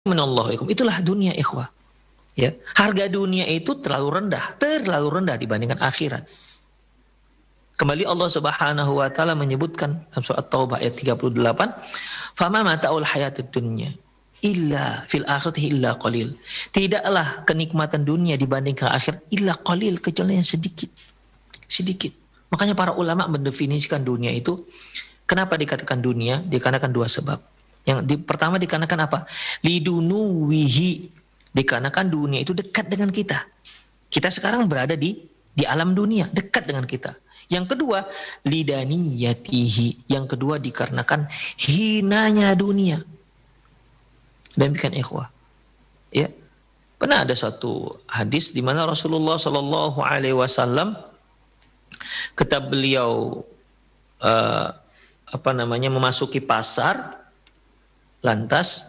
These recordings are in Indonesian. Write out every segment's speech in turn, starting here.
Minallahikum. Itulah dunia, ikhwah. Ya, harga dunia itu terlalu rendah dibandingkan akhirat. Kembali Allah Subhanahu wa taala menyebutkan dalam surat Taubah ayat 38, "Fama mata'ul hayatid dunya illa fil akhirati illa qalil." Tidaklah kenikmatan dunia dibandingkan akhirat illa qalil, kecuali yang sedikit. Sedikit. Makanya para ulama mendefinisikan dunia itu, kenapa dikatakan dunia? Dikarenakan dua sebab. Pertama dikarenakan apa? Lidunuwihi. Dikarenakan dunia itu dekat dengan kita. Kita sekarang berada di alam dunia, dekat dengan kita. Yang kedua, lidaniyatihi. Yang kedua dikarenakan hinanya dunia. Demikian ikhwah. Ya. Pernah ada suatu hadis di mana Rasulullah sallallahu alaihi wasallam ketika beliau memasuki pasar, lantas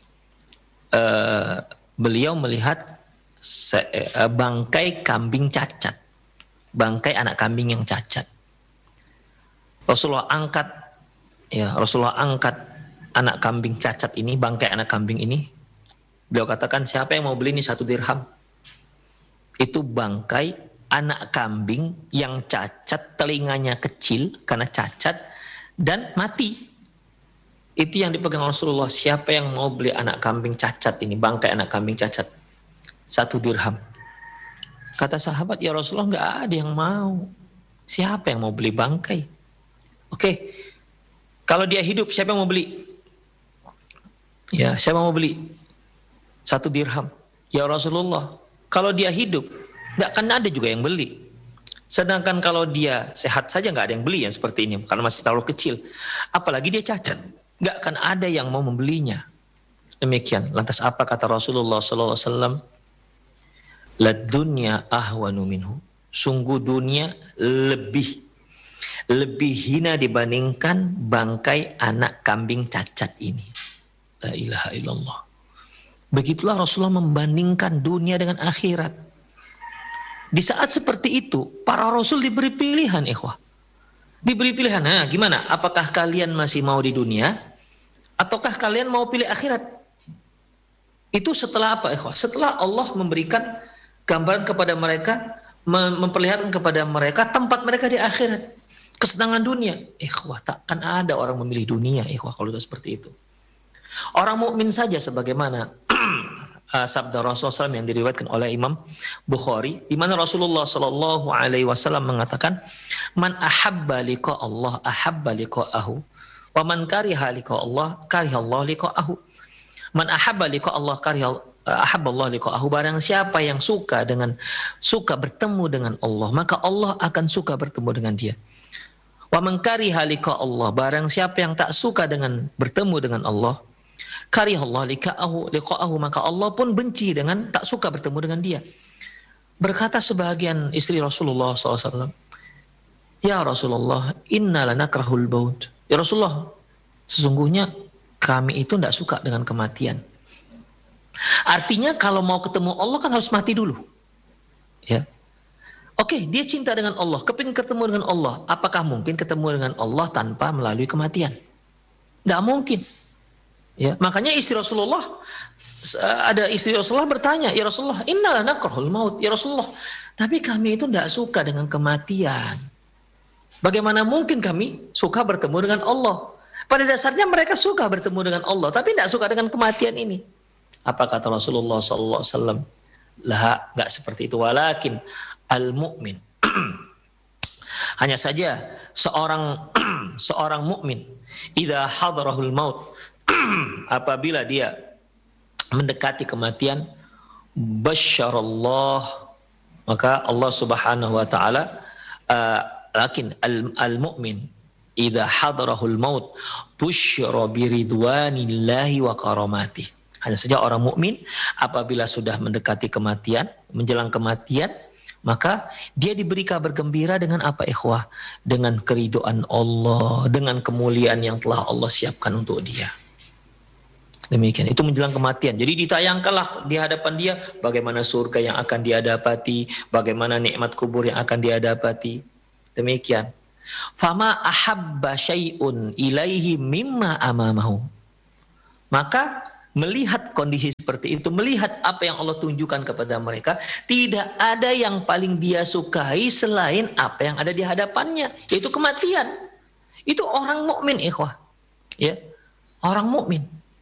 beliau melihat bangkai kambing cacat. Bangkai anak kambing yang cacat. Rasulullah angkat anak kambing cacat ini, bangkai anak kambing ini. Beliau katakan, siapa yang mau beli ini 1 dirham? Itu bangkai anak kambing yang cacat, telinganya kecil karena cacat dan mati. Itu yang dipegang Rasulullah. Siapa yang mau beli anak kambing cacat ini, bangkai anak kambing cacat? 1 dirham. Kata sahabat, ya Rasulullah, nggak ada yang mau. Siapa yang mau beli bangkai? Oke, kalau dia hidup, siapa yang mau beli? Ya, siapa yang mau beli? 1 dirham. Ya Rasulullah, kalau dia hidup, nggak akan ada juga yang beli. Sedangkan kalau dia sehat saja, nggak ada yang beli yang seperti ini, karena masih terlalu kecil. Apalagi dia cacat, nggak akan ada yang mau membelinya. Demikian. Lantas apa kata Rasulullah SAW? Ladunya ahwanu minhu. Sungguh dunia lebih hina dibandingkan bangkai anak kambing cacat ini. La ilaha illallah. Begitulah Rasulullah membandingkan dunia dengan akhirat. Di saat seperti itu, para Rasul diberi pilihan, ikhwah. Diberi pilihan, nah gimana? Apakah kalian masih mau di dunia? Ataukah kalian mau pilih akhirat? Itu setelah apa, ikhwah? Setelah Allah memberikan gambaran kepada mereka, memperlihatkan kepada mereka tempat mereka di akhirat, kesenangan dunia. Ikhwah, takkan ada orang memilih dunia, ikhwah, kalau sudah seperti itu. Orang mukmin saja, sebagaimana sabda Rasulullah SAW yang diriwayatkan oleh Imam Bukhari, di mana Rasulullah Shallallahu Alaihi Wasallam mengatakan, "Man ahabba liqa Allah ahabba liqa'ahu, wa man kariha liqa Allah kariha Allah liqa'ahu." Man ahabba liqa Allah ahabba Allah liqa'ahu. Barang siapa yang suka bertemu dengan Allah, maka Allah akan suka bertemu dengan dia. Wa man kariha liqa Allah. Barang siapa yang tak suka dengan bertemu dengan Allah, karihallahu liqa'ahu, maka Allah pun benci dengan, tak suka bertemu dengan dia. Berkata sebagian istri Rasulullah SAW, "Ya Rasulullah, inna lanakrahul maut." Ya Rasulullah, sesungguhnya kami itu tidak suka dengan kematian. Artinya kalau mau ketemu Allah kan harus mati dulu. Ya. Oke, dia cinta dengan Allah, kepingin ketemu dengan Allah. Apakah mungkin ketemu dengan Allah tanpa melalui kematian? Tidak mungkin. Ya, makanya ada istri Rasulullah bertanya, "Ya Rasulullah, inna lanakrahul maut." Ya Rasulullah, tapi kami itu tidak suka dengan kematian. Bagaimana mungkin kami suka bertemu dengan Allah? Pada dasarnya mereka suka bertemu dengan Allah, tapi tidak suka dengan kematian ini. Apa kata Rasulullah SAW? Lah, nggak seperti itu. Walakin al-mu'min. Hanya saja seorang mukmin, idza hadarahul maut, apabila dia mendekati kematian, basyarallah, maka Allah Subhanahu wa taala, lakin al-mu'min idza hadarahul maut busyra biridwanillahi wa karamatihi. Hanya saja orang mukmin apabila sudah mendekati kematian, menjelang kematian, maka dia diberi kabar gembira dengan apa, ikhwah? Dengan keridhaan Allah, dengan kemuliaan yang telah Allah siapkan untuk dia. Demikian, itu menjelang kematian. Jadi ditayangkanlah di hadapan dia bagaimana surga yang akan dia dapati, bagaimana nikmat kubur yang akan dia dapati. Demikian. Fama ahabba syai'un ilaihi mimma amamahu. Maka melihat kondisi seperti itu, melihat apa yang Allah tunjukkan kepada mereka, tidak ada yang paling dia sukai selain apa yang ada di hadapannya, yaitu kematian. Itu orang mukmin, ikhwah. Ya, orang mukmin.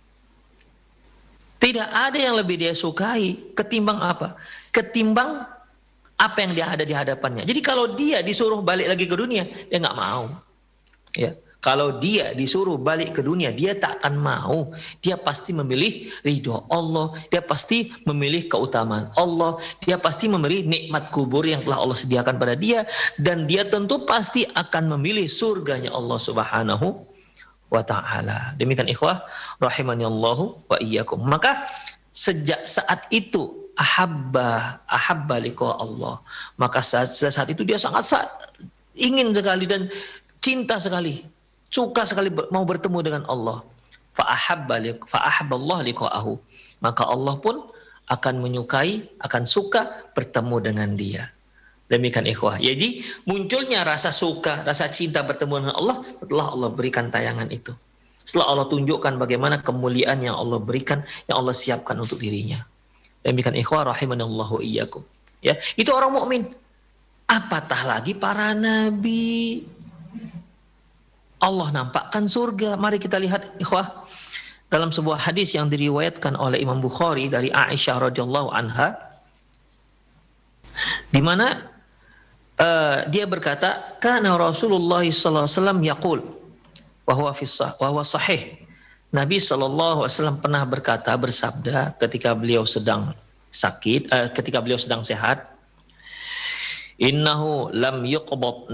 Tidak ada yang lebih dia sukai ketimbang apa? Ketimbang apa yang dia ada di hadapannya. Jadi kalau dia disuruh balik lagi ke dunia, dia nggak mau. Ya. Kalau dia disuruh balik ke dunia, dia tak akan mau. Dia pasti memilih ridho Allah. Dia pasti memilih keutamaan Allah. Dia pasti memilih nikmat kubur yang telah Allah sediakan pada dia. Dan dia tentu pasti akan memilih surganya Allah Subhanahu wa ta'ala. Demikian ikhwah, rahimanillahu wa iyyakum. Maka sejak saat itu, ahabba liqa Allah. Maka saat itu dia sangat ingin sekali dan cinta sekali, suka sekali mau bertemu dengan Allah. Fa'ahabballah liqa'ahu. Maka Allah pun akan menyukai, akan suka bertemu dengan dia. Demikian ikhwah. Jadi munculnya rasa suka, rasa cinta bertemu dengan Allah setelah Allah berikan tayangan itu. Setelah Allah tunjukkan bagaimana kemuliaan yang Allah berikan, yang Allah siapkan untuk dirinya. Demikian ikhwah rahimanallahu iyyakum. Ya, itu orang mukmin. Apatah lagi para nabi. Allah nampakkan surga. Mari kita lihat ikhwah dalam sebuah hadis yang diriwayatkan oleh Imam Bukhari dari Aisyah radhiyallahu anha, di mana dia berkata, kana Rasulullah sallallahu alaihi wasallam yaqul wa huwa sahih. Nabi sallallahu alaihi wasallam pernah bersabda ketika beliau sedang sakit, ketika beliau sedang sehat, innahu lam yuqbad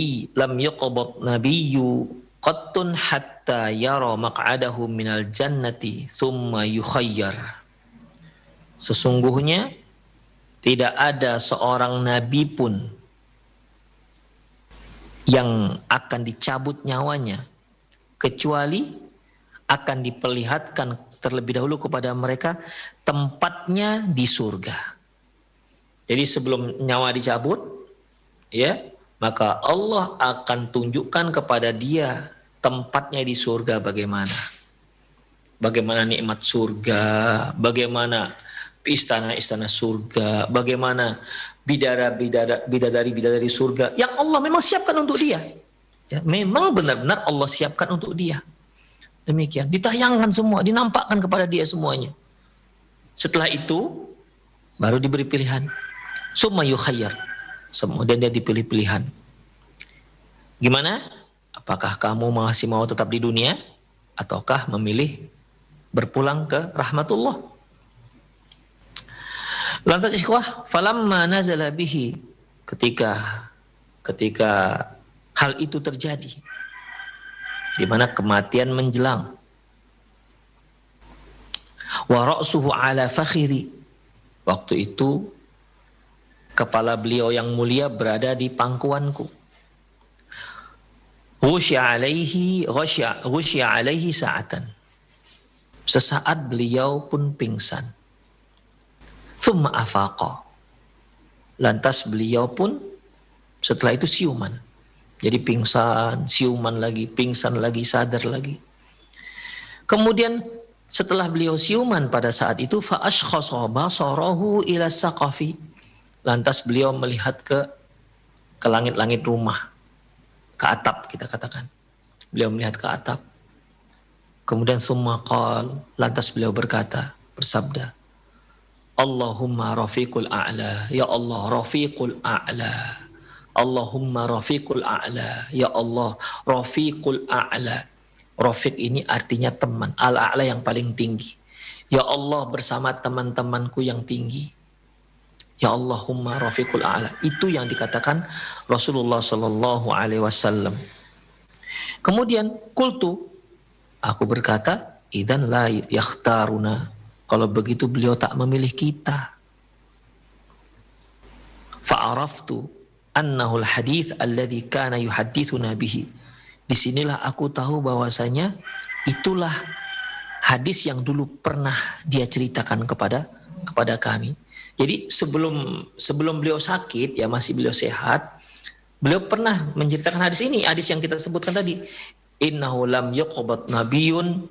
nabiyyu qattun hatta yara maq'adahu minal jannati thumma yukhayyar. Sesungguhnya tidak ada seorang nabi pun yang akan dicabut nyawanya kecuali akan diperlihatkan terlebih dahulu kepada mereka tempatnya di surga. Jadi sebelum nyawa dicabut, ya, maka Allah akan tunjukkan kepada dia tempatnya di surga bagaimana. Bagaimana nikmat surga, bagaimana istana-istana surga, bagaimana bidadari surga yang Allah memang siapkan untuk dia. Ya, memang benar-benar Allah siapkan untuk dia. Demikian, ditayangkan semua, dinampakkan kepada dia semuanya. Setelah itu baru diberi pilihan. Summa yukhayyar. Kemudian dia dipilih pilihan. Gimana? Apakah kamu masih mau tetap di dunia ataukah memilih berpulang ke rahmatullah? Lantas ikhwah, falamma nazala bihi, ketika hal itu terjadi, di mana kematian menjelang, wa ra'suhu ala fakhiri, waktu itu kepala beliau yang mulia berada di pangkuanku. Ghusya alaihi sa'atan. Sesaat beliau pun pingsan. Tsumma afaqa. Lantas beliau pun setelah itu siuman. Jadi pingsan, siuman lagi, pingsan lagi, sadar lagi. Kemudian setelah beliau siuman pada saat itu, fa ashkhasa basarahu ila saqafi. Lantas beliau melihat ke langit-langit rumah, ke atap kita katakan. Beliau melihat ke atap. Kemudian summa qal, lantas beliau bersabda, Allahumma rafiqul a'la, ya Allah rafiqul a'la. Allahumma rafiqul a'la, ya Allah rafiqul a'la. Rafiq ini artinya teman, al-a'la yang paling tinggi. Ya Allah bersama teman-temanku yang tinggi. Ya Allahumma rafiqul a'la. Itu yang dikatakan Rasulullah sallallahu alaihi wasallam. Kemudian qultu, aku berkata, idzan la yakhtaruna. Kalau begitu beliau tak memilih kita. Fa'araftu annahu al-hadits alladhi kana yuhaddithuna bihi. Disinilah aku tahu bahwasanya itulah hadis yang dulu pernah dia ceritakan kepada kami. Jadi sebelum beliau sakit, ya masih beliau sehat, beliau pernah menceritakan hadis ini, hadis yang kita sebutkan tadi. Innahu lam yuqbad nabiyyun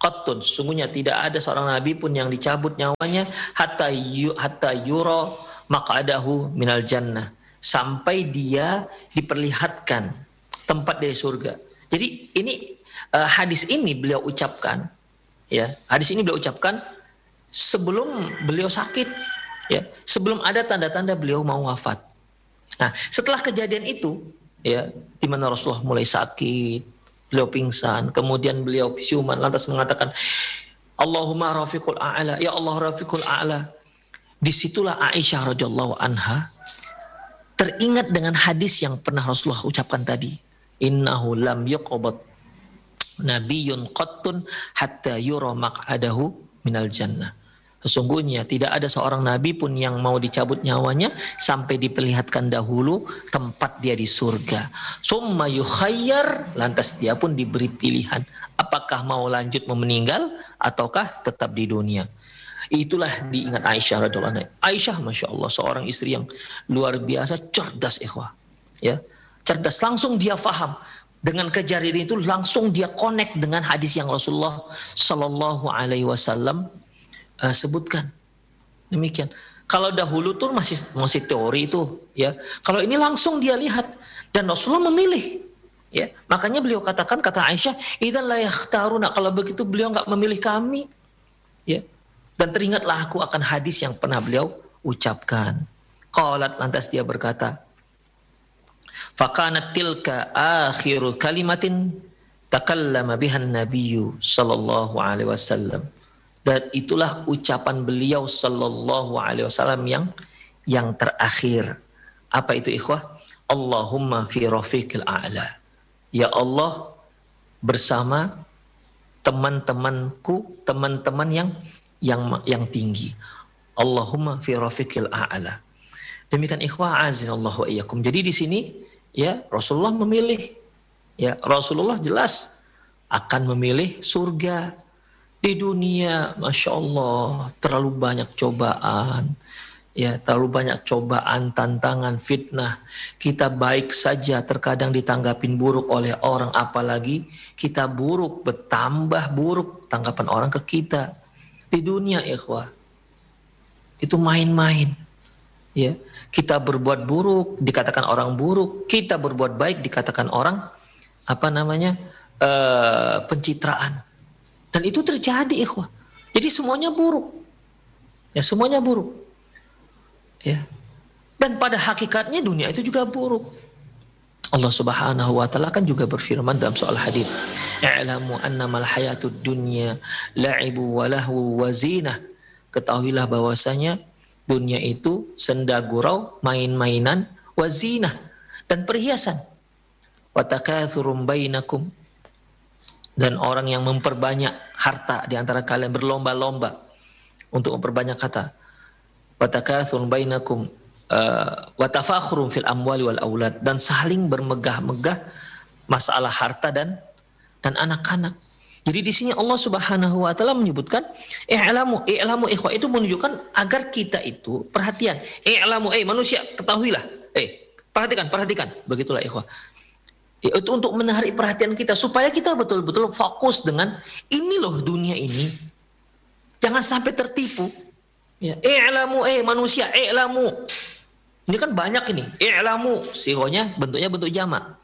qattun, sesungguhnya tidak ada seorang nabi pun yang dicabut nyawanya hatta yura maq'adahu minal jannah, sampai dia diperlihatkan tempat dari surga. Jadi ini hadis ini beliau ucapkan, ya, hadis ini beliau ucapkan sebelum beliau sakit, ya, sebelum ada tanda-tanda beliau mau wafat. Nah, setelah kejadian itu, ya, di mana Rasulullah mulai sakit, beliau pingsan, kemudian beliau siuman, lantas mengatakan, Allahumma rafiqul a'la, ya Allah rafiqul a'la. Disitulah Aisyah radhiyallahu anha teringat dengan hadis yang pernah Rasulullah ucapkan tadi, innahu lam yuqbad nabiyyun qattun hatta yura maq'adahu minal jannah. Sesungguhnya tidak ada seorang nabi pun yang mau dicabut nyawanya sampai diperlihatkan dahulu tempat dia di surga. Summa yukhayyar, lantas dia pun diberi pilihan apakah mau lanjut meninggal ataukah tetap di dunia. Itulah diingat Aisyah radhiyallahu anha. Aisyah Masya Allah seorang istri yang luar biasa cerdas, ikhwah, ya, cerdas, langsung dia faham. Dengan kejadian itu langsung dia connect dengan hadis yang Rasulullah Sallallahu Alaihi Wasallam sebutkan. Demikian. Kalau dahulu tuh masih teori itu, ya. Kalau ini langsung dia lihat dan Rasulullah memilih, ya. Makanya beliau katakan, kata Aisyah, idzan la yakhtaruna, kalau begitu beliau enggak memilih kami, ya. Dan teringatlah aku akan hadis yang pernah beliau ucapkan. Qalat, lantas dia berkata, fakanat tilka akhiru kalimatin takallama bihan nabiyyu sallallahu alaihi wasallam. Dan itulah ucapan beliau sallallahu alaihi wasallam yang terakhir. Apa itu, ikhwah? Allahumma fi rafiqil a'la. Ya Allah, bersama teman-temanku, teman-teman yang tinggi. Allahumma fi rafiqil a'la. Demikian, ikhwah azinallahu wa iyyakum. Jadi di sini, ya, Rasulullah memilih, ya, Rasulullah jelas akan memilih surga. Di dunia, Masya Allah, terlalu banyak cobaan, ya, terlalu banyak cobaan, tantangan, fitnah. Kita baik saja terkadang ditanggapin buruk oleh orang, apalagi kita buruk, bertambah buruk tanggapan orang ke kita. Di dunia, ikhwah, itu main-main, ya. Kita berbuat buruk dikatakan orang buruk, kita berbuat baik dikatakan orang pencitraan. Dan itu terjadi, ikhwah. Jadi semuanya buruk. Ya, semuanya buruk. Ya. Dan pada hakikatnya dunia itu juga buruk. Allah Subhanahu wa taala kan juga berfirman dalam soal hadis, "I'lamu annamal hayatud dunya la'ibu wa lahu wa zinah." Ketahuilah bahwasanya dunia itu senda gurau, main-mainan, wa zinah, dan perhiasan. Wa takatsurum bainakum, dan orang yang memperbanyak harta di antara kalian, berlomba-lomba untuk memperbanyak harta. Wa takatsurum bainakum wa tafakhurum fil amwali wal aulad, dan saling bermegah-megah masalah harta dan anak-anak. Jadi di sini Allah Subhanahu wa taala menyebutkan i'lamu ikhwah, itu menunjukkan agar kita itu perhatian. I'lamu, manusia, ketahuilah. Perhatikan. Begitulah, ikhwah. Itu untuk menarik perhatian kita supaya kita betul-betul fokus dengan ini loh dunia ini. Jangan sampai tertipu. Ya, i'lamu, manusia, i'lamu. Ini kan banyak ini. I'lamu, sihonya bentuknya bentuk jamak.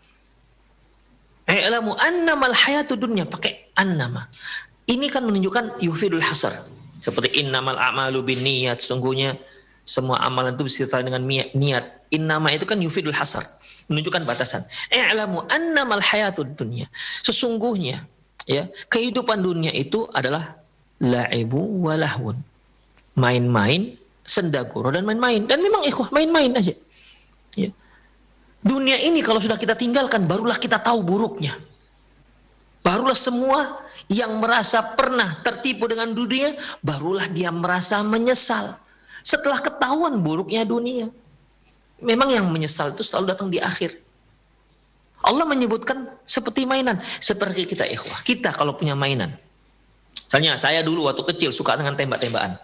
I'lamu annamal hayatud dunya, pakai annama. Ini kan menunjukkan yufidul hasar. Seperti innamal a'malu binniyat, sungguhnya semua amalan itu disertai dengan niat. Innama itu kan yufidul hasar, menunjukkan batasan. I'lamu annamal hayatud dunya. Sesungguhnya, ya, kehidupan dunia itu adalah la'ibu wa lahwun. Main-main, senda gurau dan main-main. Dan memang, ikhwah, main-main aja. Ya. Dunia ini kalau sudah kita tinggalkan, barulah kita tahu buruknya. Barulah semua yang merasa pernah tertipu dengan dunia, barulah dia merasa menyesal. Setelah ketahuan buruknya dunia. Memang yang menyesal itu selalu datang di akhir. Allah menyebutkan seperti mainan. Seperti kita, ikhwah. Kita kalau punya mainan. Misalnya saya dulu waktu kecil suka dengan tembak-tembakan.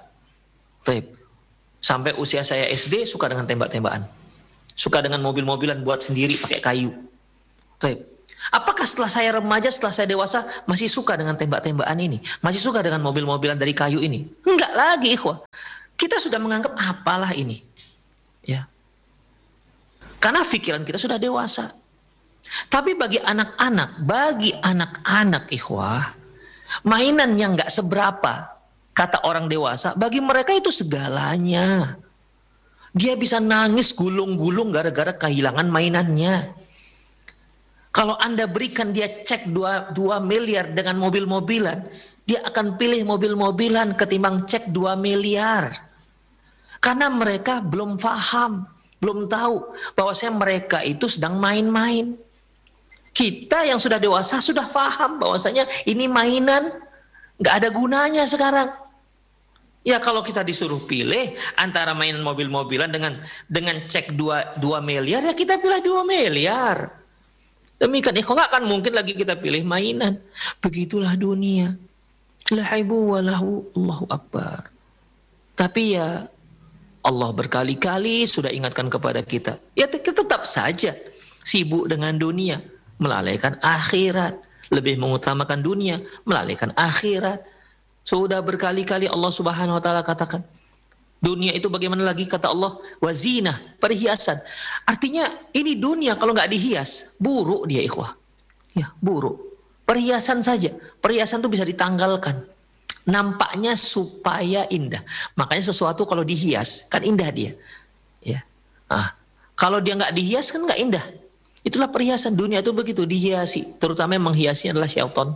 Sampai usia saya SD suka dengan tembak-tembakan. Suka dengan mobil-mobilan buat sendiri pakai kayu. Apakah setelah saya remaja, setelah saya dewasa, masih suka dengan tembak-tembakan ini? Masih suka dengan mobil-mobilan dari kayu ini? Enggak lagi, ikhwah. Kita sudah menganggap apalah ini. Ya. Karena pikiran kita sudah dewasa. Tapi bagi anak-anak, ikhwah, mainan yang enggak seberapa, kata orang dewasa, bagi mereka itu segalanya. Dia bisa nangis gulung-gulung gara-gara kehilangan mainannya. Kalau Anda berikan dia cek 2 miliar dengan mobil-mobilan, dia akan pilih mobil-mobilan ketimbang cek 2 miliar. Karena mereka belum paham, belum tahu bahwasanya mereka itu sedang main-main. Kita yang sudah dewasa sudah paham bahwasanya ini mainan, nggak ada gunanya sekarang. Ya kalau kita disuruh pilih antara mainan mobil-mobilan dengan cek 2 miliar, ya kita pilih 2 miliar. Demikian, nggak akan mungkin lagi kita pilih mainan. Begitulah dunia. Lahibu walahu Allahu Akbar. Tapi ya Allah berkali-kali sudah ingatkan kepada kita. Ya kita tetap saja sibuk dengan dunia, melalaikan akhirat. Lebih mengutamakan dunia, melalaikan akhirat. Sudah berkali-kali Allah Subhanahu wa taala katakan, dunia itu bagaimana lagi, kata Allah, wazina, perhiasan. Artinya ini dunia kalau nggak dihias, buruk dia, ikhwah. Ya, buruk. Perhiasan saja. Perhiasan itu bisa ditanggalkan. Nampaknya supaya indah. Makanya sesuatu kalau dihias, kan indah dia. Ya. Kalau dia nggak dihias kan nggak indah. Itulah perhiasan. Dunia itu begitu, dihiasi. Terutama yang menghiasi adalah syaitan.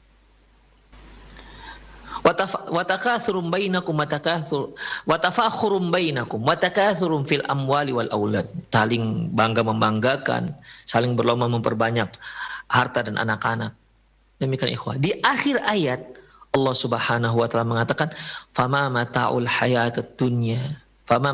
Watakathurum bainakum watafakhurum bainakum watakathurum fil amwali wal aulad. Saling bangga membanggakan, saling berlomba memperbanyak harta dan anak-anak. Demikian, ikhwah. Di akhir ayat Allah Subhanahu wa taala mengatakan, "Fama mata'ul hayatud dunya, famal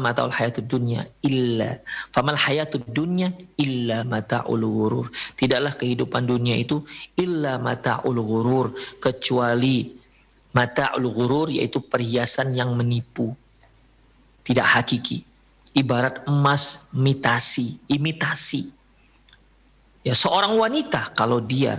hayatud dunya illa mata'ul ghurur." Tidaklah kehidupan dunia itu illa mata'ul ghurur, kecuali mata'ul ghurur, yaitu perhiasan yang menipu, tidak hakiki. Ibarat emas imitasi. Ya, seorang wanita kalau dia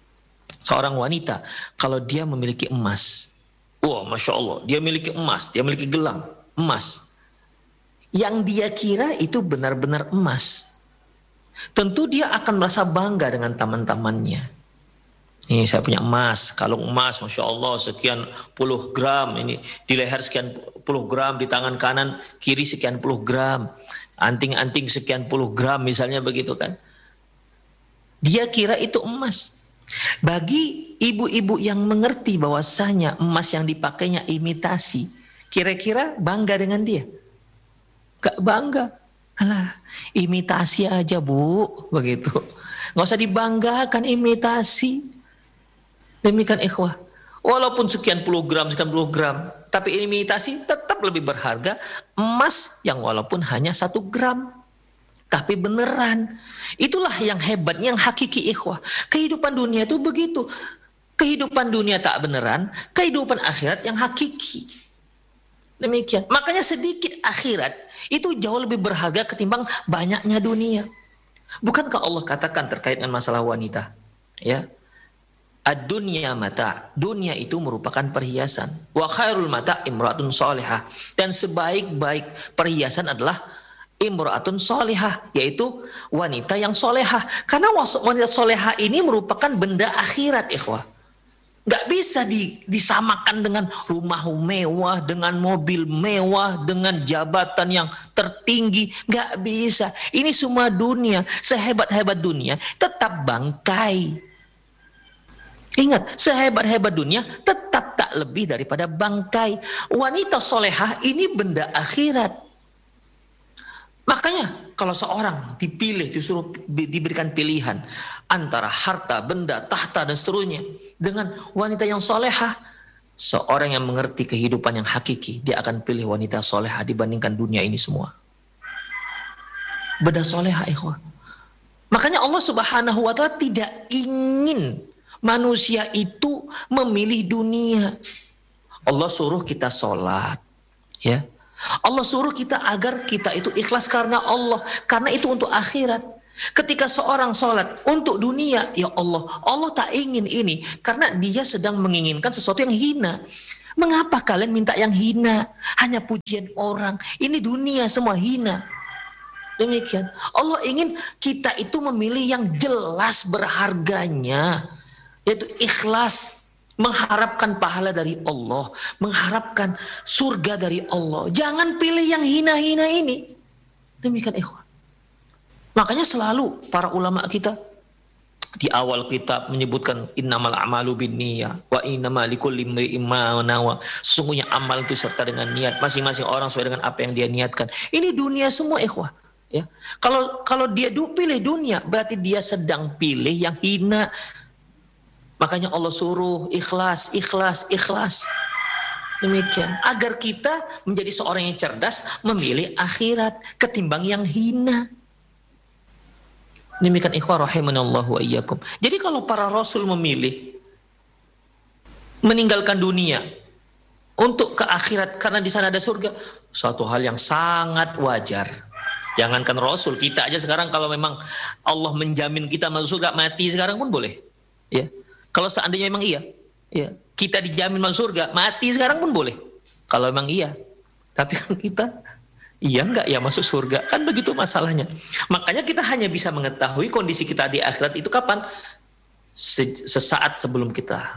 memiliki emas, wah, masya Allah, dia memiliki emas, dia memiliki gelang emas, yang dia kira itu benar-benar emas, tentu dia akan merasa bangga dengan teman-temannya. Ini saya punya emas, kalung emas, masya Allah, sekian puluh gram, ini di leher sekian puluh gram, di tangan kanan kiri sekian puluh gram, anting-anting sekian puluh gram, misalnya begitu kan. Dia kira itu emas. Bagi ibu-ibu yang mengerti bahwasanya emas yang dipakainya imitasi, kira-kira bangga dengan dia? Gak bangga. Alah, imitasi aja, Bu, begitu. Nggak usah dibanggakan imitasi. Demikian, ikhwah. Walaupun sekian puluh gram, tapi imitasi tetap lebih berharga emas yang walaupun hanya 1 gram. Tapi beneran. Itulah yang hebat, yang hakiki, ikhwah. Kehidupan dunia itu begitu. Kehidupan dunia tak beneran, kehidupan akhirat yang hakiki. Demikian. Makanya sedikit akhirat itu jauh lebih berharga ketimbang banyaknya dunia. Bukankah Allah katakan terkait dengan masalah wanita? Ya. Ad-dunya mata'. Dunia itu merupakan perhiasan. Wa khairul mata' imra'atun sholihah. Dan sebaik-baik perhiasan adalah imra'atun sholihah, yaitu wanita yang solehah. Karena wanita solehah ini merupakan benda akhirat, ikhwah. Gak bisa disamakan dengan rumah mewah, dengan mobil mewah, dengan jabatan yang tertinggi. Gak bisa. Ini semua dunia, sehebat-hebat dunia, tetap bangkai. Ingat, sehebat-hebat dunia tetap tak lebih daripada bangkai. Wanita solehah ini benda akhirat. Makanya kalau seorang dipilih, diberikan pilihan antara harta, benda, tahta dan seterusnya dengan wanita yang solehah, seorang yang mengerti kehidupan yang hakiki, dia akan pilih wanita solehah dibandingkan dunia ini semua. Benda solehah, ikhwah. Makanya Allah Subhanahu wa taala tidak ingin manusia itu memilih dunia. Allah suruh kita sholat, ya. Allah suruh kita agar kita itu ikhlas karena Allah, karena itu untuk akhirat. Ketika seorang sholat untuk dunia, ya Allah, Allah tak ingin ini karena dia sedang menginginkan sesuatu yang hina. Mengapa kalian minta yang hina? Hanya pujian orang. Ini dunia semua hina. Demikian. Allah ingin kita itu memilih yang jelas berharganya, yaitu ikhlas, mengharapkan pahala dari Allah, mengharapkan surga dari Allah. Jangan pilih yang hina-hina ini. Demikian ikhwan. Makanya selalu para ulama kita di awal kitab menyebutkan innamal a'malu binniyah wa innamal likulli imri'in ma nawa. Sesungguhnya amal itu serta dengan niat, masing-masing orang sesuai dengan apa yang dia niatkan. Ini dunia semua ikhwah. Ya. Kalau dia pilih dunia, berarti dia sedang pilih yang hina. Makanya Allah suruh ikhlas, ikhlas, ikhlas. Demikian. Agar kita menjadi seorang yang cerdas, memilih akhirat ketimbang yang hina. Demikian ikhwah rahimanallahu wa iyyakum. Jadi kalau para rasul memilih meninggalkan dunia untuk ke akhirat karena di sana ada surga, suatu hal yang sangat wajar. Jangankan rasul, kita aja sekarang kalau memang Allah menjamin kita masuk surga, mati sekarang pun boleh. Ya. Kalau seandainya memang iya, ya, kita dijamin masuk surga, mati sekarang pun boleh. Kalau memang iya. Tapi kan kita iya enggak ya masuk surga? Kan begitu masalahnya. Makanya kita hanya bisa mengetahui kondisi kita di akhirat itu kapan? Sesaat sebelum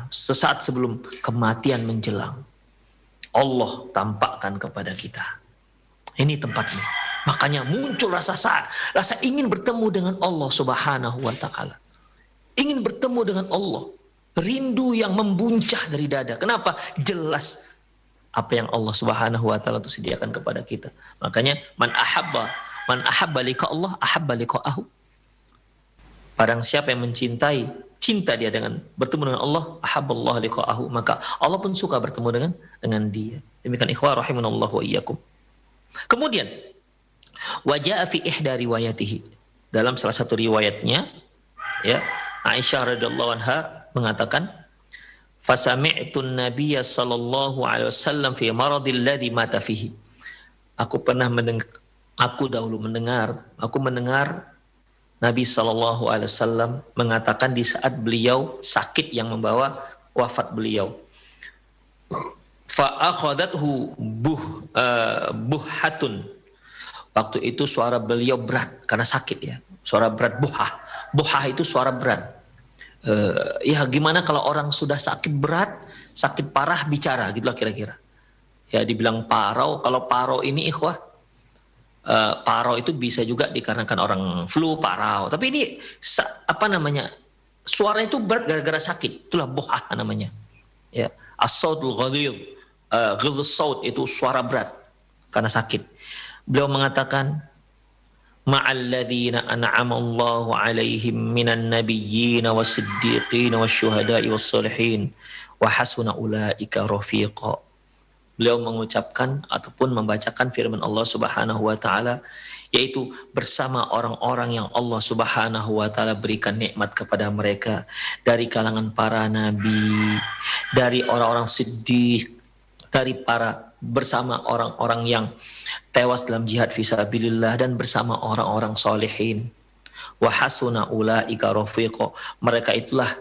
kematian menjelang. Allah tampakkan kepada kita. Ini tempatnya. Makanya muncul rasa ingin bertemu dengan Allah Subhanahu wa taala. Ingin bertemu dengan Allah. Rindu yang membuncah dari dada. Kenapa? Jelas apa yang Allah Subhanahu wa taala itu sediakan kepada kita. Makanya man ahabba liqa Allah ahabba liqa'ahu. Barang siapa yang mencintai, cinta dia dengan bertemu dengan Allah, ahabballahu liqa'ahu, maka Allah pun suka bertemu dengan dia. Demikian ikhwah rahimanallahu wa iyyakum. Kemudian wajah fi ihda riwayatihi, dalam salah satu riwayatnya, ya, Aisyah radhiyallahu anha mengatakan, fasami'tu an-nabiyya sallallahu alaihi wasallam fi maradil ladzi mata fihi. Aku dahulu mendengar Nabi sallallahu alaihi wasallam mengatakan di saat beliau sakit yang membawa wafat beliau. Fa akhadathu buhatun. Waktu itu suara beliau berat karena sakit ya. Suara berat buhah. Buhah itu suara berat. Ya gimana kalau orang sudah sakit berat, sakit parah bicara gitulah kira-kira. Ya dibilang parau. Kalau parau ini ikhwah, parau itu bisa juga dikarenakan orang flu parau. Tapi ini suara itu berat gara-gara sakit. Itulah buhah namanya. Ya, as-sautul ghadhir. Ghadhus saut itu suara berat karena sakit. Beliau mengatakan, ma'alladzina an'ama Allahu 'alaihim minan nabiyyin was-siddiqin wasyuhada'i was-shalihin wa hasuna ulaika rafiqa. Beliau mengucapkan ataupun membacakan firman Allah Subhanahu wa taala, yaitu bersama orang-orang yang Allah Subhanahu wa taala berikan nikmat kepada mereka dari kalangan para nabi, dari orang-orang siddiq, dari bersama orang-orang yang tewas dalam jihad fisabilillah dan bersama orang-orang solehin. Wa hasuna ulaika rafiqa. Mereka itulah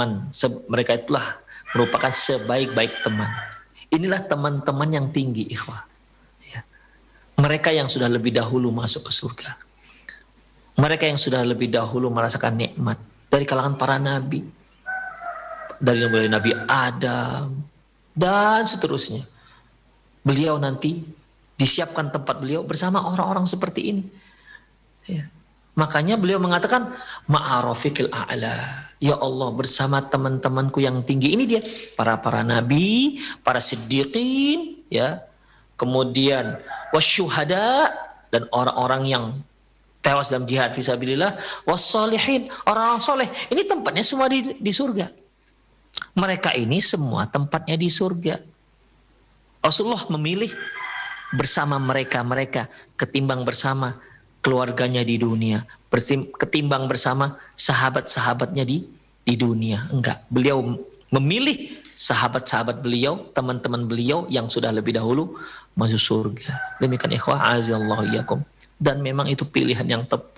merupakan sebaik-baik teman. Inilah teman-teman yang tinggi ikhwah. Ya. Mereka yang sudah lebih dahulu masuk ke surga. Mereka yang sudah lebih dahulu merasakan nikmat dari kalangan para nabi. Dari Nabi Adam dan seterusnya. Beliau nanti disiapkan tempat beliau bersama orang-orang seperti ini. Ya. Makanya beliau mengatakan ma'arafiqil a'la. Ya Allah, bersama teman-temanku yang tinggi. Ini dia para nabi, para siddiqin, ya. Kemudian wasyuhada dan orang-orang yang tewas dalam jihad fisabilillah, wassalihin, orang-orang soleh. Ini tempatnya semua di surga. Mereka ini semua tempatnya di surga. Rasulullah memilih bersama mereka ketimbang bersama keluarganya di dunia, ketimbang bersama sahabat-sahabatnya di dunia. Enggak, beliau memilih sahabat-sahabat beliau, teman-teman beliau yang sudah lebih dahulu masuk surga. Demikian ikhwah azallahu iyyakum. Dan memang itu pilihan yang tepat.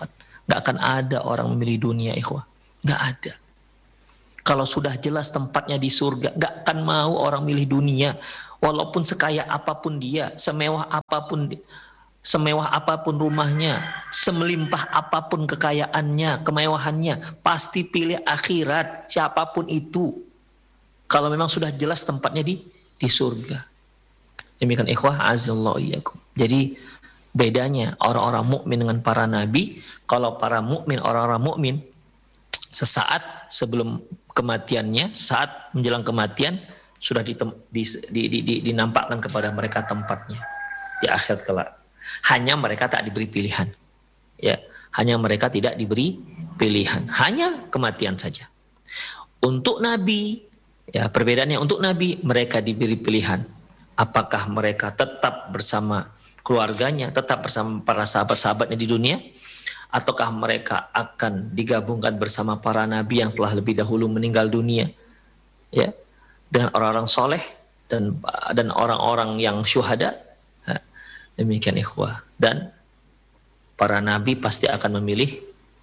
Nggak akan ada orang memilih dunia, ikhwah. Nggak ada. Kalau sudah jelas tempatnya di surga, nggak akan mau orang milih dunia. Walaupun sekaya apapun dia, semewah apapun rumahnya, semelimpah apapun kekayaannya, kemewahannya, pasti pilih akhirat, siapapun itu. Kalau memang sudah jelas tempatnya di surga. Demikian ikhwah, azallahu iyyakum. Jadi bedanya orang-orang mukmin dengan para nabi, kalau para mukmin, orang-orang mukmin sesaat sebelum kematiannya, saat menjelang kematian sudah dinampakkan kepada mereka tempatnya di akhirat kelak. Hanya mereka tak diberi pilihan. Ya, hanya mereka tidak diberi pilihan, hanya kematian saja. Untuk nabi, ya perbedaannya, untuk nabi mereka diberi pilihan. Apakah mereka tetap bersama keluarganya, tetap bersama para sahabat-sahabatnya di dunia, ataukah mereka akan digabungkan bersama para nabi yang telah lebih dahulu meninggal dunia, ya, dengan orang-orang soleh dan orang-orang yang syuhada. Nah, demikian ikhwah. Dan para nabi pasti akan memilih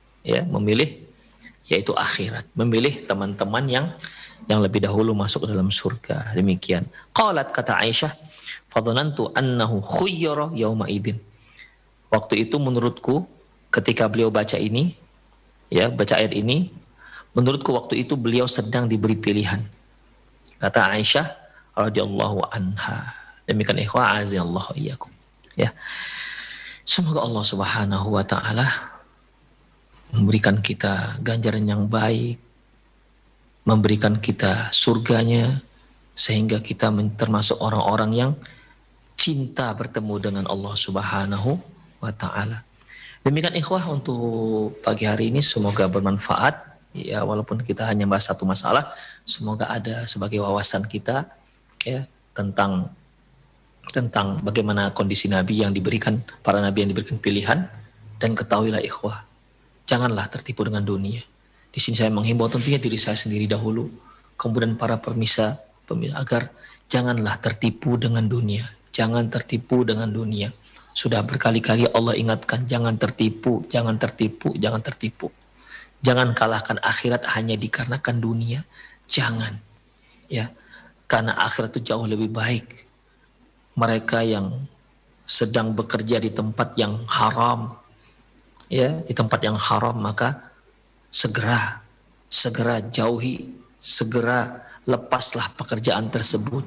yaitu akhirat, memilih teman-teman yang lebih dahulu masuk ke dalam surga. Demikian. Qalat, kata Aisyah, fadhanantu annahu khuyyira yauma idin. Waktu itu menurutku, ketika beliau baca ini, ya, baca ayat ini, menurutku waktu itu beliau sedang diberi pilihan. Kata Aisyah radhiyallahu anha. Demikian ikhwah, azallahu iyyakum. Ya. Semoga Allah Subhanahu wa taala memberikan kita ganjaran yang baik, memberikan kita surganya, sehingga kita termasuk orang-orang yang cinta bertemu dengan Allah Subhanahu wa taala. Demikian ikhwah untuk pagi hari ini, semoga bermanfaat. Ya, walaupun kita hanya bahas satu masalah, semoga ada sebagai wawasan kita, ya, tentang bagaimana kondisi nabi yang diberikan, para nabi yang diberikan pilihan. Dan ketahuilah ikhwah, janganlah tertipu dengan dunia. Di sini saya menghimbau tentunya diri saya sendiri dahulu, kemudian para pemirsa agar janganlah tertipu dengan dunia. Jangan tertipu dengan dunia. Sudah berkali-kali Allah ingatkan, jangan tertipu, jangan tertipu, jangan tertipu. Jangan kalahkan akhirat hanya dikarenakan dunia. Jangan. Ya. Karena akhirat itu jauh lebih baik. Mereka yang sedang bekerja di tempat yang haram, ya, di tempat yang haram, maka segera jauhi, segera lepaslah pekerjaan tersebut.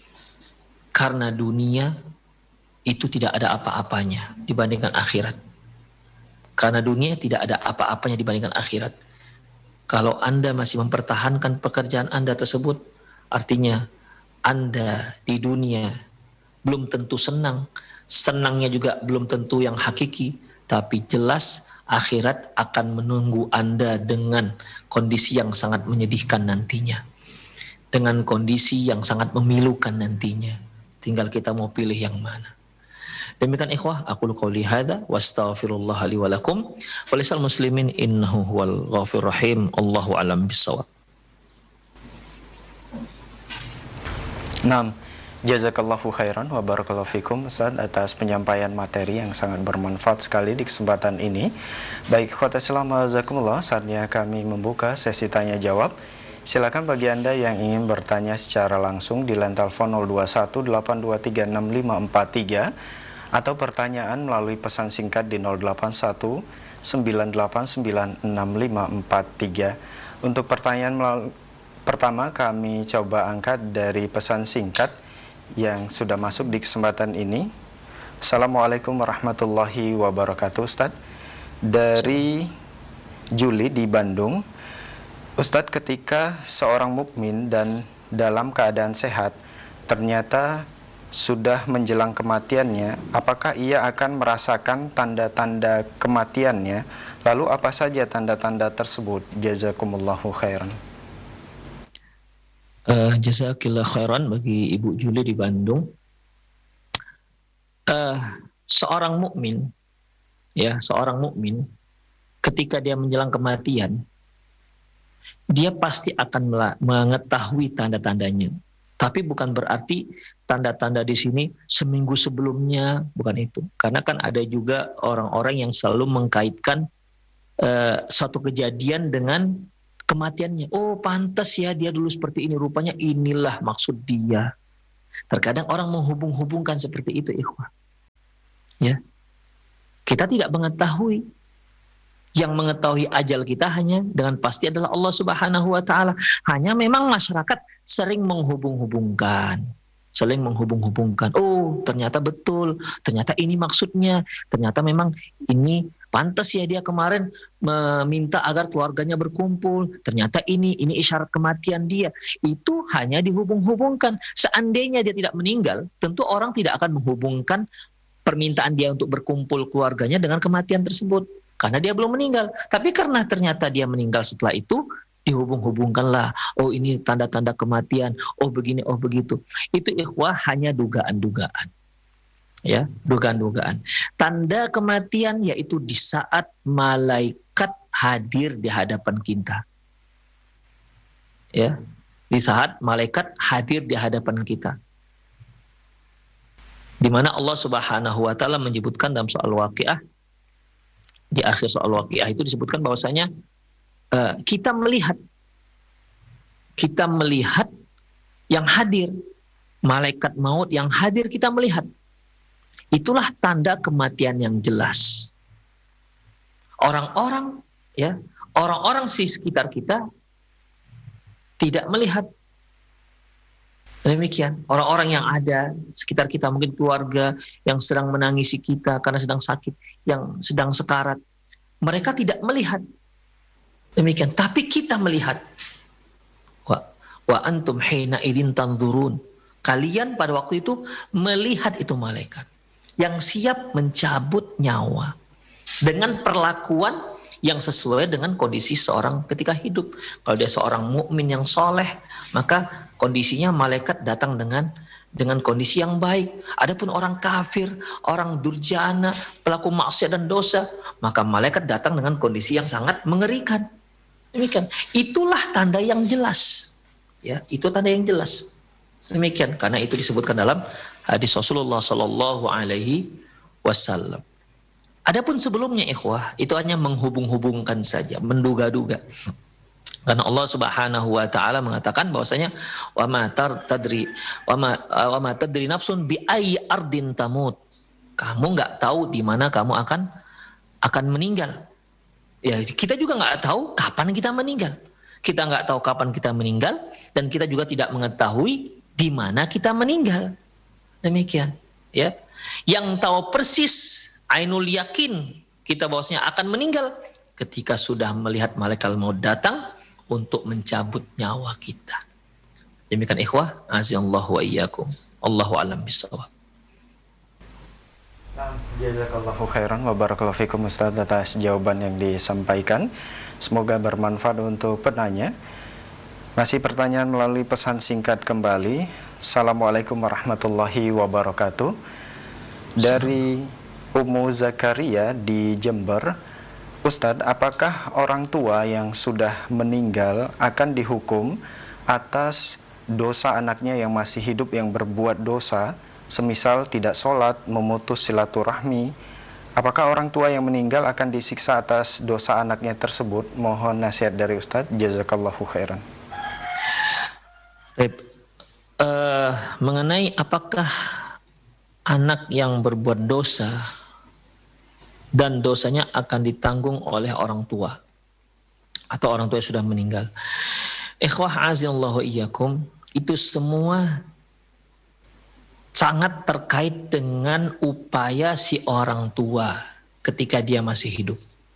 Karena dunia itu tidak ada apa-apanya dibandingkan akhirat. Karena dunia tidak ada apa-apanya dibandingkan akhirat. Kalau Anda masih mempertahankan pekerjaan Anda tersebut, artinya Anda di dunia belum tentu senang. Senangnya juga belum tentu yang hakiki. Tapi jelas akhirat akan menunggu Anda dengan kondisi yang sangat menyedihkan nantinya. Dengan kondisi yang sangat memilukan nantinya. Tinggal kita mau pilih yang mana. Demikian ikhwah, aqulu qouli hadza wa astaghfirullah li wa lakum wa lisal muslimin innahu huwal ghafurur rahim. Allahu a'lam bissawab. Naam, jazakallahu khairan wa barakallahu fikum Ustaz atas penyampaian materi yang sangat bermanfaat sekali di kesempatan ini. Baik, ikhwata Islam jazakumullah, saatnya kami membuka sesi tanya jawab. Silakan bagi Anda yang ingin bertanya secara langsung di line telepon 0218236543 atau pertanyaan melalui pesan singkat di 0819896543. Untuk pertanyaan pertama kami coba angkat dari pesan singkat yang sudah masuk di kesempatan ini. Assalamualaikum warahmatullahi wabarakatuh Ustadz. Dari Juli di Bandung. Ustadz, ketika seorang mukmin dan dalam keadaan sehat ternyata sudah menjelang kematiannya, apakah ia akan merasakan tanda-tanda kematiannya? Lalu apa saja tanda-tanda tersebut? Jazakumullahu khairan. Jazakillah khairan bagi Ibu Juli di Bandung. Seorang mukmin, ya, seorang mukmin ketika dia menjelang kematian, dia pasti akan mengetahui tanda-tandanya. Tapi bukan berarti tanda-tanda di sini seminggu sebelumnya, bukan itu. Karena kan ada juga orang-orang yang selalu mengkaitkan suatu kejadian dengan kematiannya. Oh, pantas ya dia dulu seperti ini, rupanya inilah maksud dia. Terkadang orang menghubung-hubungkan seperti itu, ikhwah. Ya. Kita tidak mengetahui. Yang mengetahui ajal kita hanya dengan pasti adalah Allah Subhanahu wa taala. Hanya memang masyarakat sering menghubung-hubungkan. Oh, ternyata betul. Ternyata ini maksudnya. Ternyata memang ini pantas ya dia kemarin meminta agar keluarganya berkumpul. Ternyata ini isyarat kematian dia. Itu hanya dihubung-hubungkan. Seandainya dia tidak meninggal, tentu orang tidak akan menghubungkan permintaan dia untuk berkumpul keluarganya dengan kematian tersebut. Karena dia belum meninggal. Tapi karena ternyata dia meninggal setelah itu, dihubung-hubungkanlah. Oh, ini tanda-tanda kematian. Oh, begini, oh begitu. Itu ikhwah hanya dugaan-dugaan. Ya, dugaan-dugaan. Tanda kematian yaitu di saat malaikat hadir di hadapan kita. Ya, di saat malaikat hadir di hadapan kita. Di mana Allah Subhanahu wa taala menyebutkan dalam soal Waqiah, di akhir soal Waqiah itu disebutkan bahwasanya kita melihat yang hadir, malaikat maut yang hadir kita melihat. Itulah tanda kematian yang jelas. Orang-orang di sekitar kita tidak melihat. Demikian, orang-orang yang ada sekitar kita, mungkin keluarga yang sedang menangisi kita karena sedang sakit, yang sedang sekarat, mereka tidak melihat. Demikian, tapi kita melihat. Wa antum hina idin tanzurun. Kalian pada waktu itu melihat itu malaikat yang siap mencabut nyawa dengan perlakuan yang sesuai dengan kondisi seorang ketika hidup. Kalau dia seorang mukmin yang soleh, maka kondisinya malaikat datang dengan kondisi yang baik. Adapun orang kafir, orang durjana, pelaku maksiat dan dosa, maka malaikat datang dengan kondisi yang sangat mengerikan. Demikian. Itulah tanda yang jelas. Ya, itu tanda yang jelas. Demikian, karena itu disebutkan dalam hadis Rasulullah sallallahu alaihi wasallam. Adapun sebelumnya ikhwah, itu hanya menghubung-hubungkan saja, menduga-duga. Karena Allah Subhanahu wa taala mengatakan bahwasanya wa ma tadri nafsun bi ayyi ardin tamut. Kamu enggak tahu di mana kamu akan meninggal. Ya, kita juga enggak tahu kapan kita meninggal. Kita enggak tahu kapan kita meninggal dan kita juga tidak mengetahui di mana kita meninggal. Demikian, ya. Yang tahu persis ainul yakin kita bahwasanya akan meninggal ketika sudah melihat malaikat maut datang untuk mencabut nyawa kita. Demikian ikhwah, azallahu wa iyyakum. Allahu a'lam bishawab. Jazakallahu khairan wa barakallahu fikum Ustaz atas jawaban yang disampaikan. Semoga bermanfaat untuk penanya. Masih pertanyaan melalui pesan singkat kembali. Assalamualaikum warahmatullahi wabarakatuh. Dari Ummu Zakaria di Jember, Ustadz, apakah orang tua yang sudah meninggal akan dihukum atas dosa anaknya yang masih hidup yang berbuat dosa, semisal tidak sholat, memutus silaturahmi? Apakah orang tua yang meninggal akan disiksa atas dosa anaknya tersebut? Mohon nasihat dari Ustadz. Jazakallahu khairan. Mengenai apakah anak yang berbuat dosa dan dosanya akan ditanggung oleh orang tua atau orang tua yang sudah meninggal. Ikhwah azallahu iyyakum, itu semua sangat terkait dengan upaya si orang tua ketika dia masih hidup.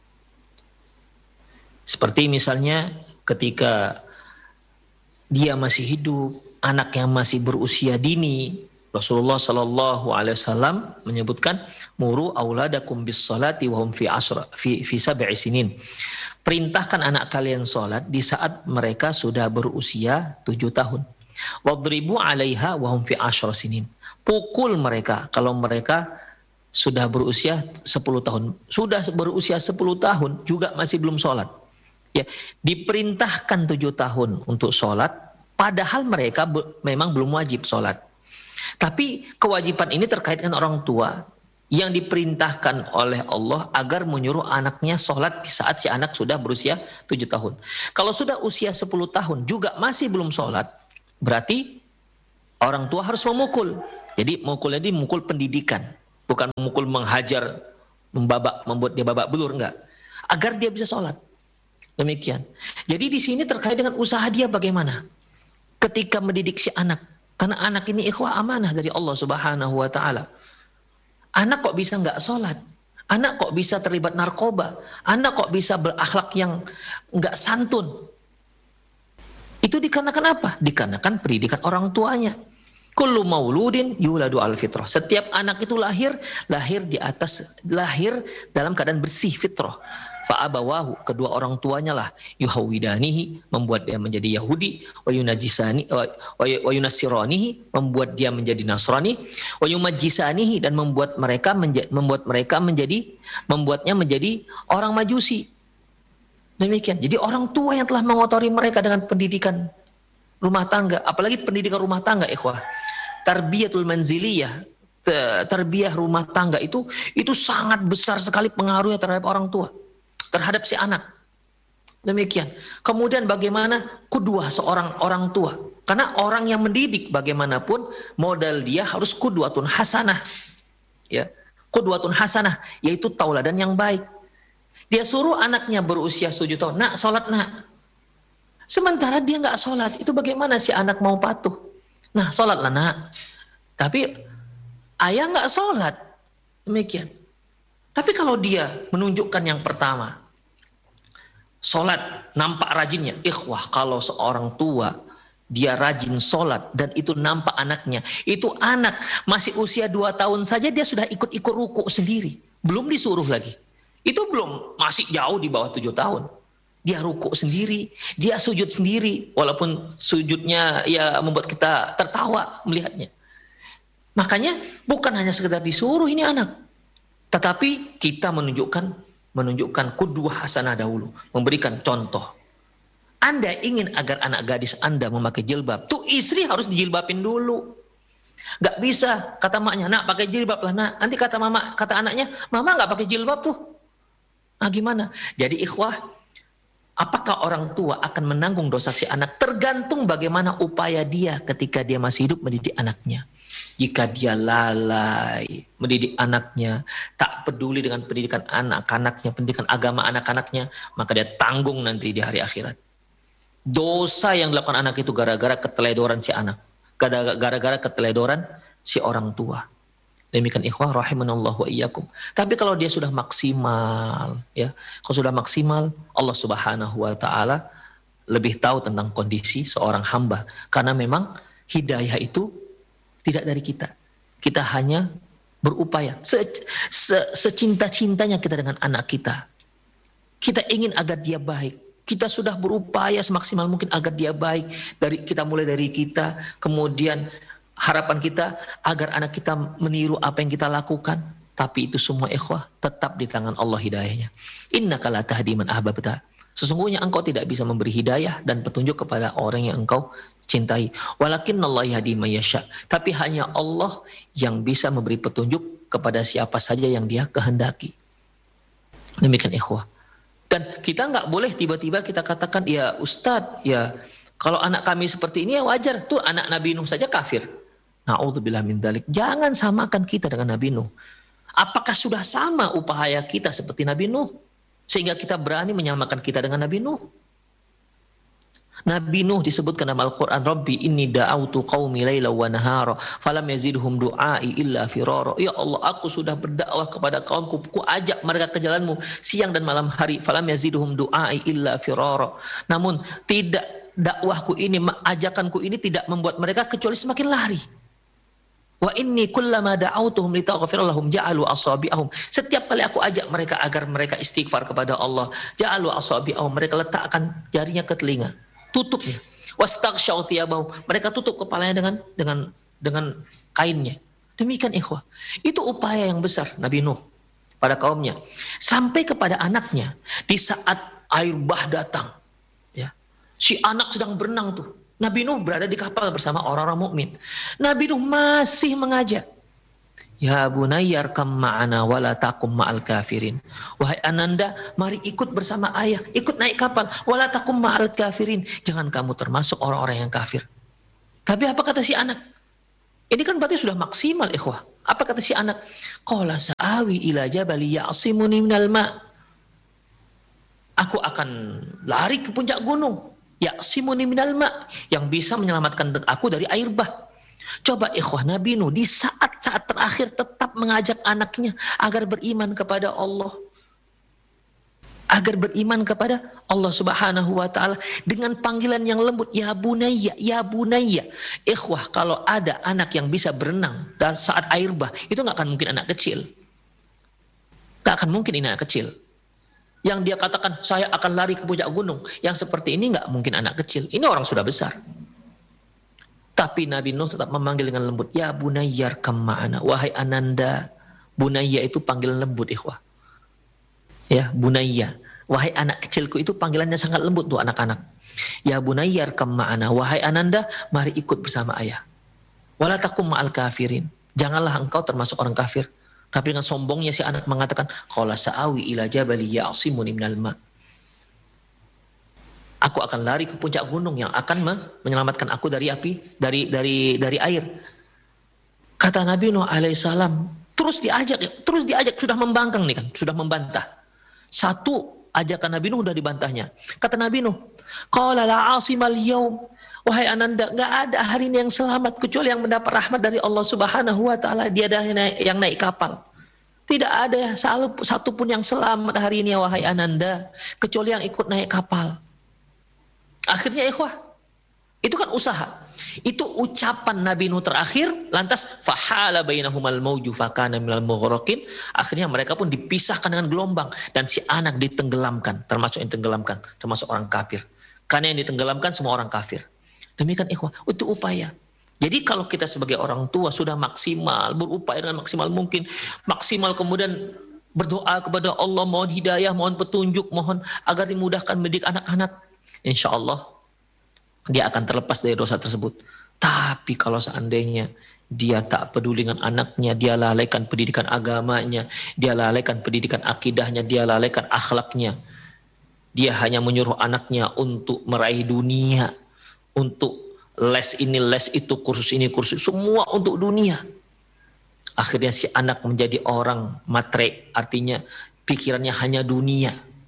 Seperti misalnya ketika dia masih hidup, anak yang masih berusia dini, Rasulullah sallallahu alaihi wasallam menyebutkan muru auladakum bis salati wa hum fi sab'i sinin. Perintahkan anak kalian salat di saat mereka sudah berusia 7 tahun. Wadribu 'alaiha wa hum fi 10 sinin. Pukul mereka kalau mereka sudah berusia 10 tahun. Sudah berusia 10 tahun juga masih belum salat. Ya, diperintahkan 7 tahun untuk salat padahal mereka memang belum wajib salat. Tapi kewajiban ini terkait dengan orang tua yang diperintahkan oleh Allah agar menyuruh anaknya sholat di saat si anak sudah berusia 7 tahun. Kalau sudah usia 10 tahun juga masih belum sholat, berarti orang tua harus memukul. Jadi mukulnya ini mukul pendidikan, bukan memukul menghajar, membuat dia babak belur, enggak. Agar dia bisa sholat. Demikian. Jadi di sini terkait dengan usaha dia bagaimana ketika mendidik si anak. Karena anak ini ikhwah amanah dari Allah Subhanahu wa taala. Anak kok bisa nggak sholat? Anak kok bisa terlibat narkoba? Anak kok bisa berakhlak yang nggak santun? Itu dikarenakan apa? Dikarenakan pendidikan orang tuanya. Kullu mauludin yuladu al fitrah. Setiap anak itu lahir dalam keadaan bersih fitrah. Fa'abawahu, kedua orang tuanya lah yuhawidanihi, membuat dia menjadi Yahudi, wa yunassiranihi, membuat dia menjadi Nasrani, wa yumajjisanihi, dan membuatnya menjadi orang Majusi. Demikian. Jadi orang tua yang telah mengotori mereka dengan pendidikan rumah tangga, apalagi pendidikan rumah tangga, ikhwah. Tarbiyatul manziliyah, tarbiyah rumah tangga itu sangat besar sekali pengaruhnya terhadap orang tua, terhadap si anak. Demikian. Kemudian bagaimana kudwah seorang orang tua? Karena orang yang mendidik bagaimanapun modal dia harus kudwatun hasanah. Ya. Kudwatun hasanah, yaitu tauladan yang baik. Dia suruh anaknya berusia 7 tahun, "Nak, sholat nak." Sementara dia nggak sholat, itu bagaimana si anak mau patuh? Nah, sholatlah nak. Tapi ayah nggak sholat. Demikian. Tapi kalau dia menunjukkan yang pertama, sholat, nampak rajinnya. Ikhwah, kalau seorang tua, dia rajin sholat, dan itu nampak anaknya. Itu anak, masih usia 2 tahun saja, dia sudah ikut-ikut ruku sendiri. Belum disuruh lagi. Itu belum, masih jauh di bawah 7 tahun. Dia ruku sendiri, dia sujud sendiri, walaupun sujudnya ya membuat kita tertawa melihatnya. Makanya bukan hanya sekedar disuruh ini anak, tetapi kita menunjukkan qudwah hasanah dahulu, memberikan contoh. Anda ingin agar anak gadis Anda memakai jilbab, tuh istri harus dijilbabin dulu. Gak bisa kata maknya, "Nak, pakai jilbab lah nak." Nanti kata anaknya, "Mama gak pakai jilbab tuh." Nah, gimana? Jadi ikhwah, apakah orang tua akan menanggung dosa si anak? Tergantung bagaimana upaya dia ketika dia masih hidup mendidik anaknya. Jika dia lalai mendidik anaknya, tak peduli dengan pendidikan anak-anaknya, pendidikan agama anak-anaknya, maka dia tanggung nanti di hari akhirat. Dosa yang dilakukan anak itu gara-gara keteledoran si anak. Gara-gara keteledoran si orang tua. Demikian ikhwah rahimanallah wa iyyakum. Tapi kalau dia sudah maksimal, ya, kalau sudah maksimal, Allah Subhanahu wa taala lebih tahu tentang kondisi seorang hamba, karena memang hidayah itu tidak dari kita. Kita hanya berupaya secinta-cintanya kita dengan anak kita. Kita ingin agar dia baik. Kita sudah berupaya semaksimal mungkin agar dia baik. Mulai dari kita, kemudian harapan kita agar anak kita meniru apa yang kita lakukan. Tapi itu semua ikhwah tetap di tangan Allah hidayahnya. Innaka la tahdi man ahbabta. Sesungguhnya engkau tidak bisa memberi hidayah dan petunjuk kepada orang yang engkau cintai. Walakinnallaha yahdi man yasha. Tapi hanya Allah yang bisa memberi petunjuk kepada siapa saja yang Dia kehendaki. Demikian ikhwah. Dan kita nggak boleh tiba-tiba kita katakan, "Ya Ustadz, ya kalau anak kami seperti ini ya wajar." Tuh anak Nabi Nuh saja kafir. Na'udzubillah min dzalik. Jangan samakan kita dengan Nabi Nuh. Apakah sudah sama upaya kita seperti Nabi Nuh? Sehingga kita berani menyamakan kita dengan Nabi Nuh. Nabi Nuh disebutkan dalam Al-Quran, "Rabbi inni da'autu qaumi laila wa nahara, falam yazidhum du'ai illa firara." Ya Allah, aku sudah berdakwah kepada kaumku, ku ajak mereka ke jalanmu siang dan malam hari, falam yazidhum du'ai illa firara. Namun tidak, dakwahku ini, ajakanku ini tidak membuat mereka kecuali semakin lari. Wa inni kullama da'autuhum litaghfira lahum ja'alu asabi'ahum. Setiap kali aku ajak mereka agar mereka istighfar kepada Allah, ja'alu asabi'ahum, mereka letakkan jarinya ke telinga, tutupnya. Wastaghshaw thiyabahum, mereka tutup kepalanya dengan kainnya. Demikian ikhwah. Itu upaya yang besar Nabi Nuh pada kaumnya. Sampai kepada anaknya di saat air bah datang. Ya. Si anak sedang berenang tuh. Nabi Nuh berada di kapal bersama orang-orang mukmin. Nabi Nuh masih mengajak. Ya bunayya arkam ma'ana wa la takum ma'al kafirin. Wahai ananda, mari ikut bersama ayah, ikut naik kapal. Wa la takum ma'al kafirin. Jangan kamu termasuk orang-orang yang kafir. Tapi apa kata si anak? Ini kan berarti sudah maksimal, ikhwah. Apa kata si anak? Qala sa'awi ila jabali ya'simuni minal ma'. Aku akan lari ke puncak gunung. Ya'simuni minal ma'. Yang bisa menyelamatkan aku dari air bah. Coba ikhwah, Nabi Nuh di saat-saat terakhir tetap mengajak anaknya agar beriman kepada Allah. Agar beriman kepada Allah Subhanahu wa ta'ala dengan panggilan yang lembut, ya bunayya, ya bunayya. Ikhwah, kalau ada anak yang bisa berenang saat air bah, itu nggak akan mungkin anak kecil. Nggak akan mungkin ini anak kecil. Yang dia katakan, saya akan lari ke puncak gunung. Yang seperti ini nggak mungkin anak kecil. Ini orang sudah besar. Tapi Nabi Nuh tetap memanggil dengan lembut. Ya bunayyar kamma'ana. Wahai ananda. Bunayya itu panggilan lembut, ikhwah. Ya, bunayya. Wahai anak kecilku, itu panggilannya sangat lembut tuh anak-anak. Ya bunayyar kamma'ana. Wahai ananda, mari ikut bersama ayah. Wala takum ma'al kafirin. Janganlah engkau termasuk orang kafir. Tapi dengan sombongnya si anak mengatakan, qala sa'awi ila jabali ya'simuni minal ma'. Aku akan lari ke puncak gunung yang akan menyelamatkan aku dari api, dari air. Kata Nabi Nuh alaihissalam, terus diajak, sudah membangkang nih kan, sudah membantah. Satu ajakan Nabi Nuh sudah dibantahnya. Kata Nabi Nuh, qala la asimal yaum. Wahai ananda, enggak ada hari ini yang selamat kecuali yang mendapat rahmat dari Allah Subhanahu wa taala. Dia yang naik kapal. Tidak ada satu pun yang selamat hari ini wahai ananda, kecuali yang ikut naik kapal. Akhirnya ikhwah, itu kan usaha. Itu ucapan Nabi Nuh terakhir, lantas fahala bainahumal mauju fakana minal mughraqin. Akhirnya mereka pun dipisahkan dengan gelombang dan si anak ditenggelamkan, termasuk yang tenggelamkan, termasuk orang kafir. Karena yang ditenggelamkan semua orang kafir. Demikian ikhwah, itu upaya. Jadi kalau kita sebagai orang tua sudah maksimal, berupaya dengan maksimal mungkin, maksimal kemudian berdoa kepada Allah, mohon hidayah, mohon petunjuk, mohon agar dimudahkan mendidik anak-anak. Insya Allah dia akan terlepas dari dosa tersebut. Tapi kalau seandainya dia tak peduli dengan anaknya, dia lalaikan pendidikan agamanya, dia lalaikan pendidikan akidahnya, dia lalaikan akhlaknya, dia hanya menyuruh anaknya untuk meraih dunia, untuk les ini, les itu, kursus ini, kursus, semua untuk dunia. Akhirnya si anak menjadi orang matre, artinya pikirannya hanya dunia.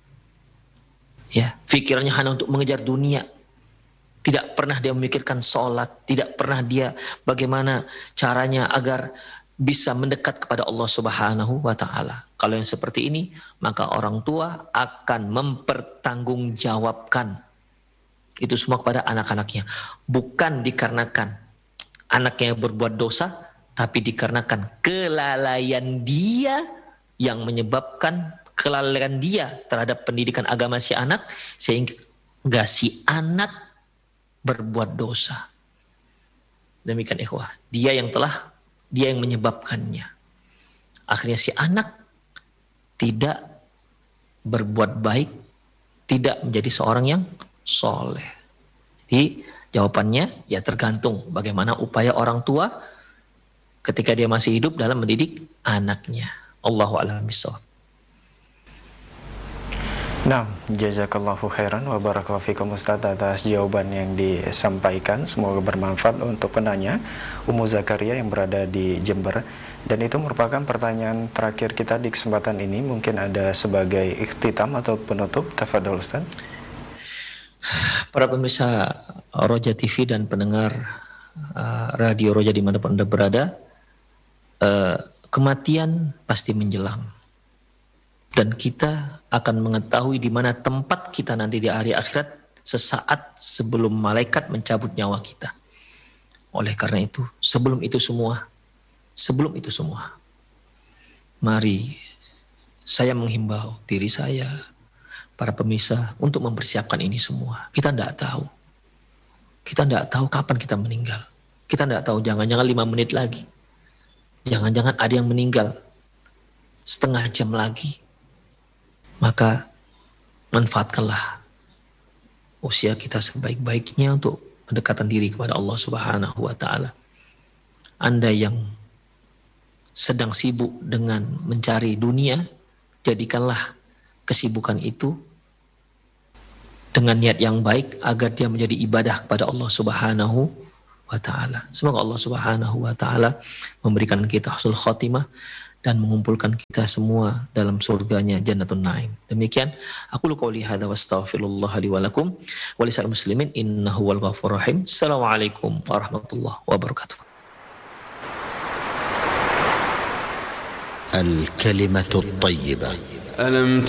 Ya, pikirannya hanya untuk mengejar dunia. Tidak pernah dia memikirkan sholat, tidak pernah dia bagaimana caranya agar bisa mendekat kepada Allah Subhanahu wa ta'ala. Kalau yang seperti ini, maka orang tua akan mempertanggungjawabkan itu semua kepada anak-anaknya. Bukan dikarenakan anaknya berbuat dosa, tapi dikarenakan kelalaian dia yang menyebabkan kelalaian dia terhadap pendidikan agama si anak, sehingga si anak berbuat dosa. Demikian ikhwah, dia yang menyebabkannya. Akhirnya si anak tidak berbuat baik, tidak menjadi seorang yang soleh. Jadi jawabannya ya tergantung bagaimana upaya orang tua ketika dia masih hidup dalam mendidik anaknya. Allahu a'lam bishawab. Nah, jazakallahu khairan wa barakallahu fikum Ustaz atas jawaban yang disampaikan. Semoga bermanfaat untuk penanya Ummu Zakaria yang berada di Jember. Dan itu merupakan pertanyaan terakhir kita di kesempatan ini. Mungkin ada sebagai ikhtitam atau penutup. Tafadhol Ustaz. Para pemirsa Roja TV dan pendengar Radio Roja dimanapun Anda berada, kematian pasti menjelang. Dan kita akan mengetahui di mana tempat kita nanti di hari akhirat sesaat sebelum malaikat mencabut nyawa kita. Oleh karena itu, sebelum itu semua, mari saya menghimbau diri saya, para pemirsa, untuk mempersiapkan ini semua. Kita tidak tahu. Kita tidak tahu kapan kita meninggal. Kita tidak tahu, jangan-jangan 5 menit lagi. Jangan-jangan ada yang meninggal setengah jam lagi. Maka manfaatkanlah usia kita sebaik-baiknya untuk pendekatan diri kepada Allah Subhanahu wa ta'ala. Anda yang sedang sibuk dengan mencari dunia, jadikanlah kesibukan itu dengan niat yang baik agar dia menjadi ibadah kepada Allah Subhanahu wa ta'ala. Semoga Allah Subhanahu wa ta'ala memberikan kita husnul khotimah dan mengumpulkan kita semua dalam surganya Jannatun Naim. Demikian aku qouli hadza wa astaghfirullah li wa lakum wa lisal muslimin innahu wal ghafurur rahim. Assalamualaikum warahmatullahi wabarakatuh. الكلمة الطيبة